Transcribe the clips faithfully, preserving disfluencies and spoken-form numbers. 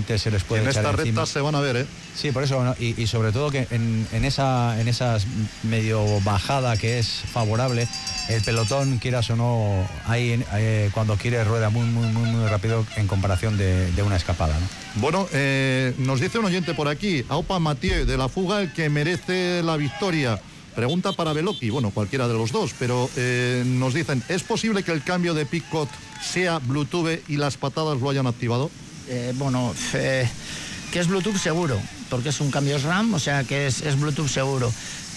fácilmente se les puede en echar estas encima. rectas se van a ver, ¿eh? Sí, por eso, ¿no? y, y sobre todo que en, en esa en esas medio bajada que es favorable, el pelotón, quieras o no, ahí eh, cuando quiere rueda muy muy muy muy rápido en comparación de, de una escapada, ¿no? Bueno, eh, nos dice un oyente por aquí, Aupa Mathieu de la Fuga, el que merece la victoria. Pregunta para Beloki, bueno, cualquiera de los dos, pero eh, nos dicen, ¿es posible que el cambio de picot sea Bluetooth y las patadas lo hayan activado? Eh, bueno, eh, que es Bluetooth seguro, porque es un cambio S RAM, o sea que es, es Bluetooth seguro.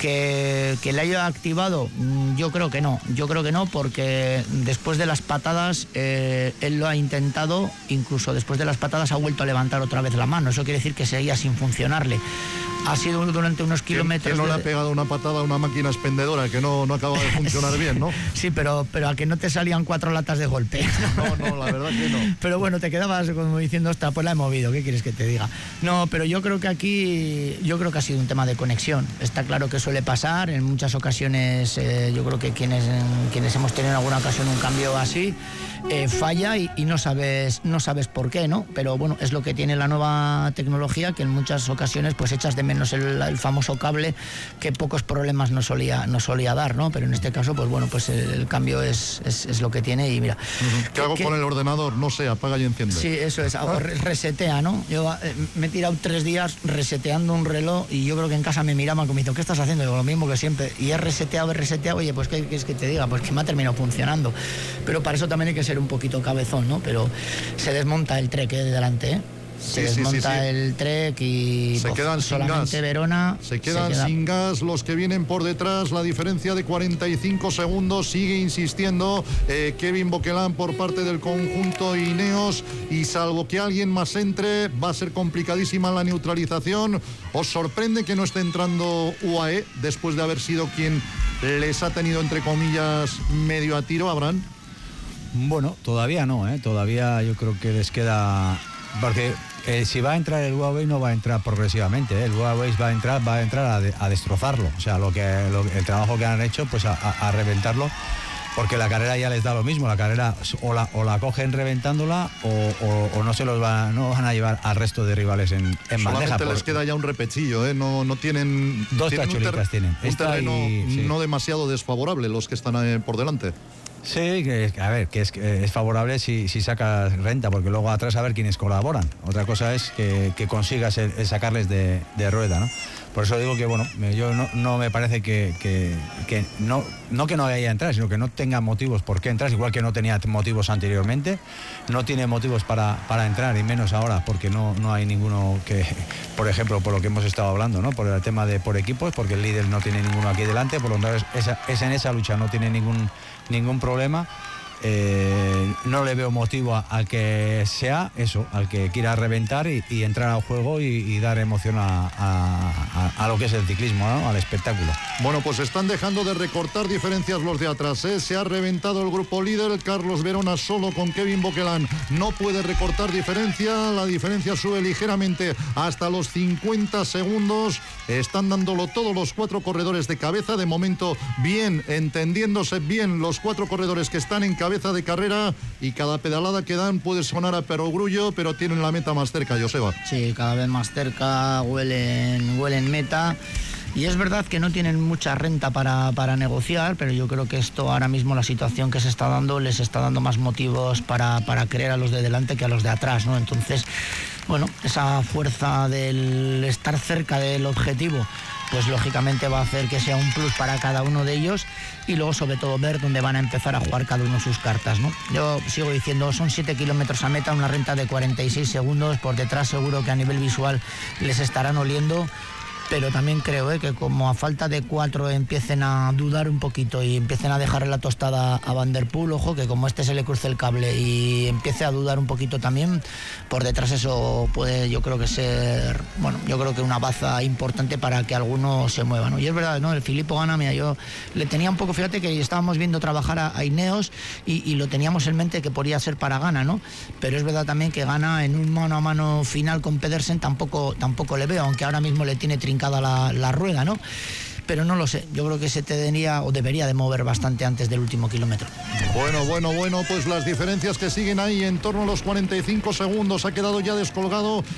Que, que le haya activado, yo creo que no, yo creo que no, porque después de las patadas eh, él lo ha intentado, incluso después de las patadas ha vuelto a levantar otra vez la mano, eso quiere decir que seguía sin funcionarle. Ha sido durante unos kilómetros... Que no de... le ha pegado una patada a una máquina expendedora que no, no acaba de funcionar bien, ¿no? Sí, pero, pero a que no te salían cuatro latas de golpe. No, no, la verdad que no. Pero bueno, te quedabas como diciendo, ostras, pues la he movido, ¿qué quieres que te diga? No, pero yo creo que aquí, yo creo que ha sido un tema de conexión. Está claro que suele pasar, en muchas ocasiones eh, yo creo que quienes, quienes hemos tenido en alguna ocasión un cambio así, eh, falla y, y no sabes, no sabes por qué, ¿no? Pero bueno, es lo que tiene la nueva tecnología, que en muchas ocasiones pues echas de menos el, el famoso cable que pocos problemas nos solía, nos solía dar, ¿no? Pero en este caso, pues bueno, pues el, el cambio es, es, es lo que tiene y mira. Uh-huh. ¿Qué hago ¿qué, con el ordenador? No sé, apaga y enciende. Sí, eso es, ah. resetea, ¿no? Yo eh, me he tirado tres días reseteando un reloj y yo creo que en casa me miraban como diciendo, ¿qué estás haciendo? Digo, lo mismo que siempre. Y he reseteado, he reseteado, oye, pues ¿qué quieres que te diga? Pues que me ha terminado funcionando. Pero para eso también hay que ser un poquito cabezón, ¿no? Pero se desmonta el Trek de delante, ¿eh? Se sí, desmonta sí, sí, sí. el Trek y se pues, quedan sin solamente gas. Verona Se quedan se queda... sin gas los que vienen por detrás, la diferencia de cuarenta y cinco segundos, sigue insistiendo eh, Kevin Boquelán por parte del conjunto Ineos, y salvo que alguien más entre, va a ser complicadísima la neutralización. ¿Os sorprende que no esté entrando U A E después de haber sido quien les ha tenido, entre comillas, medio a tiro, Abraham? Bueno, todavía no, ¿eh? Todavía yo creo que les queda... Porque eh, si va a entrar el Huawei no va a entrar progresivamente, ¿eh? El Huawei va a entrar, va a entrar a, de, a destrozarlo. O sea, lo que lo, el trabajo que han hecho, pues a, a, a reventarlo, porque la carrera ya les da lo mismo. La carrera o la, o la cogen reventándola o, o, o no se los va, no van a llevar al resto de rivales en, en bandeja. Solamente por... les queda ya un repechillo, ¿eh? No, no tienen... Dos tienen tachuelitas un ter... tienen. Un Esta terreno y... sí. no demasiado desfavorable los que están eh, por delante. Sí, que, a ver, que es, que es favorable si, si sacas renta, porque luego atrás a ver quiénes colaboran. Otra cosa es que, que consigas el, el sacarles de, de rueda, ¿no? Por eso digo que, bueno, yo no, no me parece que, que, que no, no que no vaya a entrar, sino que no tenga motivos por qué entrar, igual que no tenía motivos anteriormente, no tiene motivos para, para entrar, y menos ahora, porque no, no hay ninguno que, por ejemplo, por lo que hemos estado hablando, ¿no? Por el tema de por equipos, porque el líder no tiene ninguno aquí delante, por lo tanto es, es en esa lucha, no tiene ningún, ningún problema. Eh, no le veo motivo al que sea eso, al que quiera reventar y, y entrar al juego y, y dar emoción a, a, a, a lo que es el ciclismo, ¿no? Al espectáculo. Bueno, pues están dejando de recortar diferencias los de atrás, ¿eh? Se ha reventado el grupo líder, Carlos Verona solo con Kevin Boquelán no puede recortar diferencia, la diferencia sube ligeramente hasta los cincuenta segundos, están dándolo todos los cuatro corredores de cabeza, de momento bien, entendiéndose bien los cuatro corredores que están en cabeza de carrera, y cada pedalada que dan puede sonar a perogrullo, pero tienen la meta más cerca, Joseba. Sí, cada vez más cerca, huelen, huelen meta. Y es verdad que no tienen mucha renta para, para negociar, pero yo creo que esto ahora mismo, la situación que se está dando, les está dando más motivos para, para creer a los de delante que a los de atrás, ¿no? Entonces, bueno, esa fuerza del estar cerca del objetivo, pues lógicamente va a hacer que sea un plus para cada uno de ellos, y luego sobre todo ver dónde van a empezar a jugar cada uno sus cartas, ¿no? Yo sigo diciendo, son siete kilómetros a meta, una renta de cuarenta y seis segundos, por detrás seguro que a nivel visual les estarán oliendo, pero también creo eh, que como a falta de cuatro empiecen a dudar un poquito y empiecen a dejarle la tostada a Van der Poel, ojo, que como este se le cruce el cable y empiece a dudar un poquito también, por detrás eso puede, yo creo que ser, bueno, yo creo que una baza importante para que alguno se mueva, ¿no? Y es verdad, ¿no? El Filippo Ganna, mira, yo le tenía un poco, fíjate que estábamos viendo trabajar a, a Ineos y, y lo teníamos en mente que podría ser para Ganna, ¿no? Pero es verdad también que Ganna en un mano a mano final con Pedersen tampoco, tampoco le veo, aunque ahora mismo le tiene trincada la, la rueda, ¿no? Pero no lo sé, yo creo que se tendría o debería de mover bastante antes del último kilómetro. Bueno, bueno, bueno, pues las diferencias que siguen ahí en torno a los cuarenta y cinco segundos, ha quedado ya descolgado